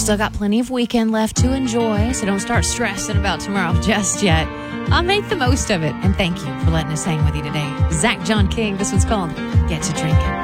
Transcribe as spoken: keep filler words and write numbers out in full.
still got plenty of weekend left to enjoy, so don't start stressing about tomorrow just yet. I'll make the most of it, and thank you for letting us hang with you today. Zach John King, this one's called Get to Drinking.